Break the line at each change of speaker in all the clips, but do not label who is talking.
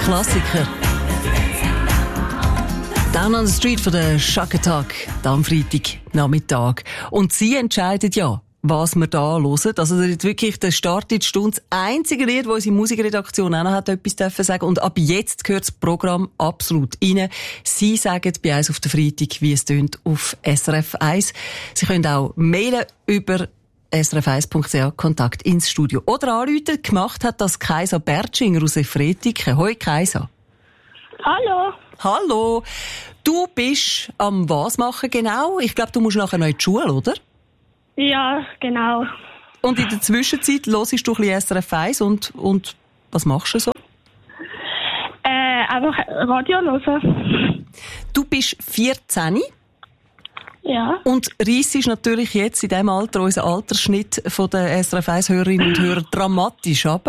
Klassiker. Down on the Street von der Chaka Attack, am Freitagnachmittag. Und sie entscheiden ja, was wir da hören. Also jetzt wirklich der Start in die Stunde. Das einzige Lied, das unsere Musikredaktion auch noch hat etwas dürfen sagen. Und ab jetzt gehört das Programm absolut rein. Sie sagen bei uns auf den Freitag, wie es tönt auf SRF 1. Sie können auch mailen über srf1.ch, Kontakt ins Studio. Oder anrufen, gemacht hat das Kaisa Bertschinger aus Efretiken. Hoi Kaisa.
Hallo.
Hallo. Du bist am was machen genau? Ich glaube, du musst nachher noch in die Schule, oder?
Ja, genau.
Und in der Zwischenzeit hörst du ein bisschen SRF 1 und was machst du so?
Einfach Radio hören.
Du bist 14.
Ja.
Und reissest natürlich jetzt in diesem Alter unseren Altersschnitt von den SRF 1-Hörerinnen und Hörern dramatisch ab.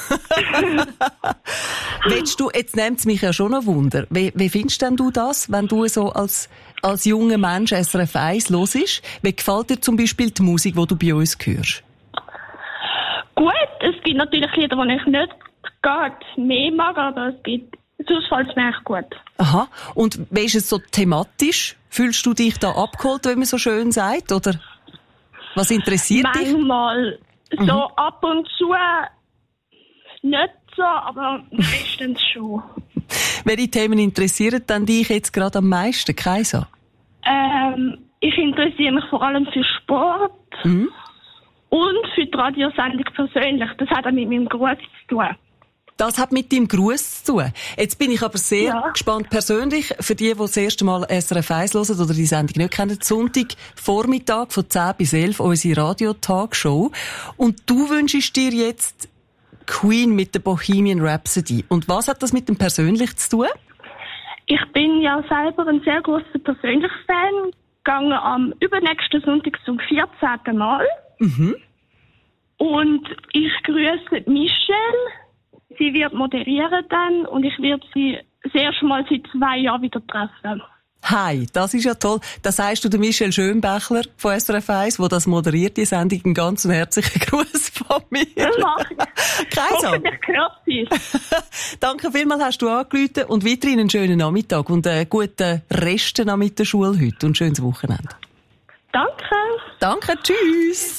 Willst du, jetzt nimmt es mich ja schon ein Wunder. Wie findest denn du das, wenn du so als junger Mensch SRF 1 hörst? Wie gefällt dir zum Beispiel die Musik, die du bei uns hörst?
Gut, es gibt natürlich Lieder, die ich nicht gerade mehr mag, aber sonst fällt es mir echt gut.
Aha. Und wie ist es so thematisch? Fühlst du dich da abgeholt, wenn man so schön sagt? Oder was interessiert dich?
Manchmal so ab und zu nicht so, aber meistens schon.
Welche Themen interessieren dann dich jetzt gerade am meisten, Kaisa?
Ich interessiere mich vor allem für Sport und für die Radiosendung persönlich. Das hat auch mit meinem Gruß zu tun.
Das hat mit deinem Gruß zu tun. Jetzt bin ich aber sehr gespannt persönlich, für die das erste Mal SRF 1 hören oder die Sendung nicht kennen, Sonntag Vormittag von 10 bis 11 unsere Radio-Talkshow. Und du wünschst dir jetzt Queen mit der Bohemian Rhapsody. Und was hat das mit dem persönlich zu tun?
Ich bin ja selber ein sehr grosser Persönlich-Fan. Gegangen am übernächsten Sonntag zum 14. Mal. Und ich grüße Michelle. Sie wird moderieren dann und ich werde sie das erste Mal seit 2 Jahren wieder treffen.
Hi, das ist ja toll. Das sagst du der Michelle Schönbächler von SRF 1, der das moderiert, die Sendung, einen ganz herzlichen Gruß von mir.
Das mache ich.
Kaisa.
Hoffentlich hört sie es.
Danke vielmals, hast du angerufen und weiterhin einen schönen Nachmittag und einen guten Rest mit der Schule heute und schönes Wochenende.
Danke.
Danke, tschüss.